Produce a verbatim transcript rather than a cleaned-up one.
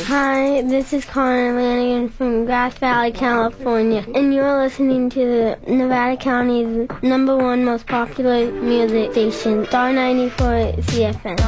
Hi, this is Connor Lanigan from Grass Valley, California, and you're listening to the Nevada County's number one most popular music station, Star ninety-four C F M.